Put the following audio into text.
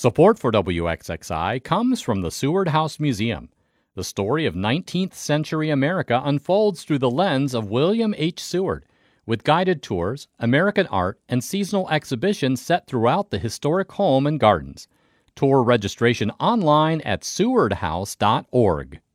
Support for WXXI comes from the Seward House Museum. The story of 19th century America unfolds through the lens of William H. Seward, with guided tours, American art, and seasonal exhibitions set throughout the historic home and gardens. Tour registration online at sewardhouse.org.